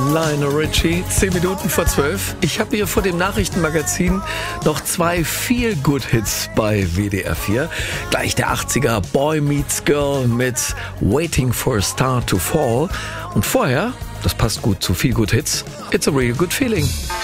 Lionel Richie, 10 Minuten vor 12. Ich habe hier vor dem Nachrichtenmagazin noch 2 Feel-Good-Hits bei WDR 4. Gleich der 80er Boy Meets Girl mit Waiting for a Star to Fall. Und vorher, das passt gut zu Feel-Good-Hits, It's a Real Good Feeling.